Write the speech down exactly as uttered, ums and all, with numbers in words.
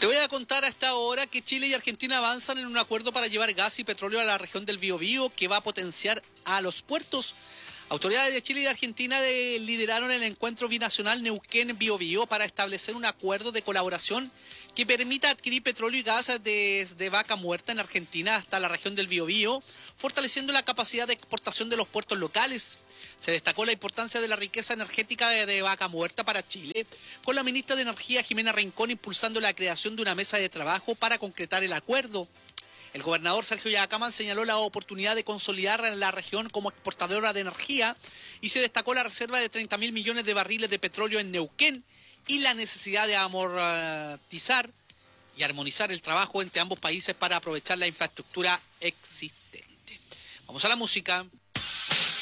Te voy a contar a esta hora que Chile y Argentina avanzan en un acuerdo para llevar gas y petróleo a la región del Biobío que va a potenciar a los puertos. Autoridades de Chile y de Argentina de, lideraron el encuentro binacional Neuquén-Biobío para establecer un acuerdo de colaboración que permita adquirir petróleo y gas desde Vaca Muerta en Argentina hasta la región del Biobío, fortaleciendo la capacidad de exportación de los puertos locales. Se destacó la importancia de la riqueza energética de, de Vaca Muerta para Chile, con la ministra de Energía Jimena Rincón impulsando la creación de una mesa de trabajo para concretar el acuerdo. El gobernador Sergio Yacamán señaló la oportunidad de consolidar la región como exportadora de energía y se destacó la reserva de treinta mil millones de barriles de petróleo en Neuquén y la necesidad de amortizar y armonizar el trabajo entre ambos países para aprovechar la infraestructura existente. Vamos a la música.